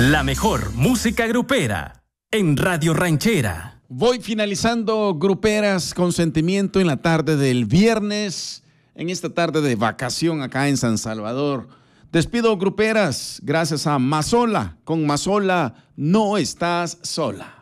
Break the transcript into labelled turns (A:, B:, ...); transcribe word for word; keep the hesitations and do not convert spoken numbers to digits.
A: La mejor música grupera en Radio Ranchera.
B: Voy finalizando Gruperas con Sentimiento en la tarde del viernes, en esta tarde de vacación acá en San Salvador. Despido Gruperas gracias a Mazola. Con Mazola no estás sola.